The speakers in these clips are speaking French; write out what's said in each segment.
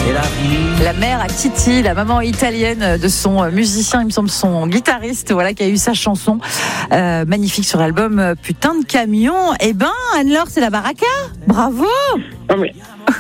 La mère à Titi, la maman italienne de son musicien, il me semble son guitariste, voilà, qui a eu sa chanson magnifique sur l'album Putain de camion. Eh ben, Anne-Laure, c'est la baraka. Bravo. Oh oui.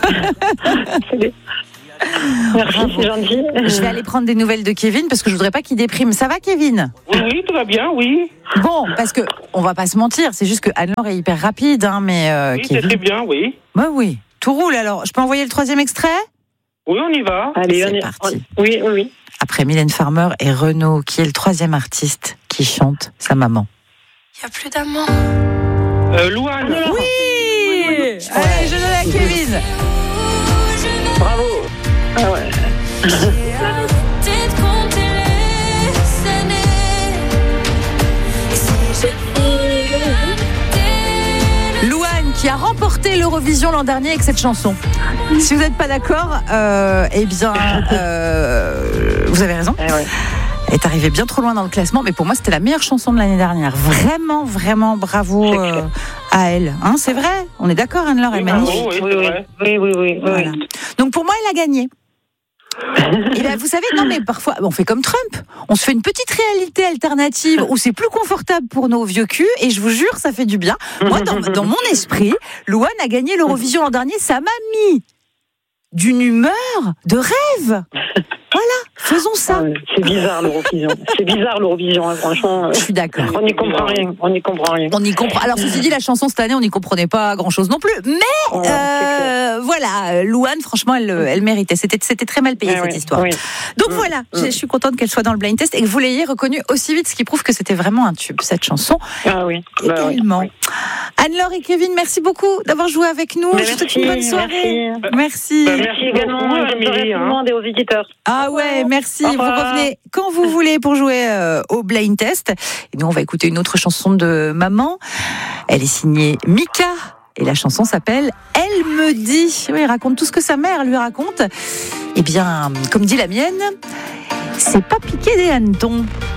Merci, c'est gentil. Je vais aller prendre des nouvelles de Kevin parce que je voudrais pas qu'il déprime. Ça va, Kevin? Oui, tout va bien, oui. Bon, parce que on va pas se mentir, c'est juste que Anne-Laure est hyper rapide, hein, mais Oui, Kevin... c'est très bien, oui. Bah oui, tout roule alors. Je peux envoyer le 3e extrait? Oui, on y va. Allez, C'est on est parti. Oui. Après Mylène Farmer et Renaud, qui est le 3e artiste qui chante sa maman. Y a plus d'amant. Louane. Oui. Allez, je donne à Kevin. Bravo. Ah ouais. Louane qui a remporté l'Eurovision l'an dernier avec cette chanson. Si vous n'êtes pas d'accord, eh bien, vous avez raison. Ah ouais. Elle est arrivée bien trop loin dans le classement, mais pour moi, c'était la meilleure chanson de l'année dernière. Vraiment, vraiment bravo à elle. Hein, c'est vrai, on est d'accord, Anne-Laure est magnifique. Oui. Voilà. Donc pour moi, elle a gagné. Et ben, vous savez, non mais parfois, on fait comme Trump. On se fait une petite réalité alternative où c'est plus confortable pour nos vieux culs, et je vous jure, ça fait du bien. Moi, dans mon esprit, Louane a gagné l'Eurovision l'an dernier, ça m'a mis d'une humeur de rêve. Voilà, faisons ça. C'est bizarre l'Eurovision, hein, franchement. Je suis d'accord. On n'y comprend rien. On y comprend. Alors, ceci dit, la chanson cette année, on n'y comprenait pas grand-chose non plus. Mais voilà, Louane, franchement, elle méritait. C'était très mal payé, cette histoire. Oui. Donc voilà, je suis contente qu'elle soit dans le blind test et que vous l'ayez reconnue aussi vite, ce qui prouve que c'était vraiment un tube, cette chanson. Ah oui. Également. Oui. Anne-Laure et Kevin, merci beaucoup d'avoir joué avec nous. Je vous souhaite une bonne soirée. Merci. Merci également. Bonne soirée à tout le monde et aux visiteurs. Ah ouais, merci. Vous revenez quand vous voulez pour jouer au blind test. Et nous, on va écouter une autre chanson de maman. Elle est signée Mika. Et la chanson s'appelle Elle me dit. Oui, il raconte tout ce que sa mère lui raconte. Eh bien, comme dit la mienne, c'est pas piqué des hannetons.